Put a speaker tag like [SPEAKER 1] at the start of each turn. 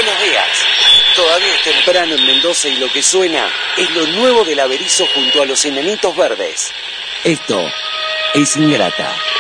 [SPEAKER 1] Buenos días. Todavía es temprano en Mendoza y lo que suena es lo nuevo del Averizo junto a los Enanitos Verdes. Esto es Ingrata.